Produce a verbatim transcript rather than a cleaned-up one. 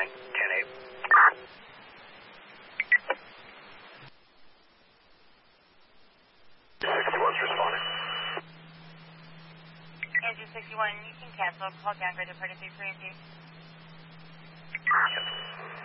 nine, ten eight. sixty-one's responding. Andrew sixty-one, you can cancel. Call downgrade to party three three and